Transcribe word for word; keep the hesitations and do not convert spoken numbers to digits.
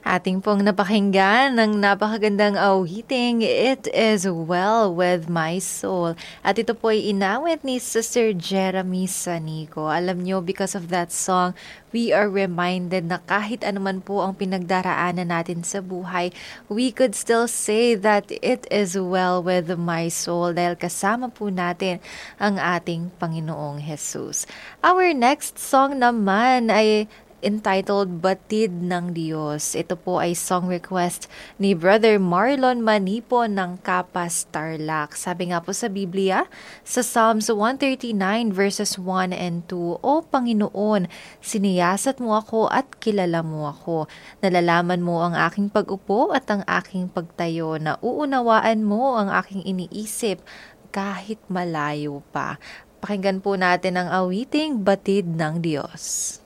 Ating pong napakinggan ng napakagandang awiting, It Is Well With My Soul. At ito po ay inawit ni Sister Jeremy Sanico. Alam nyo, because of that song, we are reminded na kahit anuman po ang pinagdaraanan natin sa buhay, we could still say that it is well with my soul dahil kasama po natin ang ating Panginoong Jesus. Our next song naman ay entitled Batid ng Diyos. Ito po ay song request ni Brother Marlon Manipo ng Kapas, Tarlac. Sabi nga po sa Biblia, sa Psalms one thirty-nine verses one and two, O Panginoon, siniyasat mo ako at kilala mo ako. Nalalaman mo ang aking pag-upo at ang aking pagtayo. Nauunawaan mo ang aking iniisip kahit malayo pa. Pakinggan po natin ang awiting Batid ng Diyos.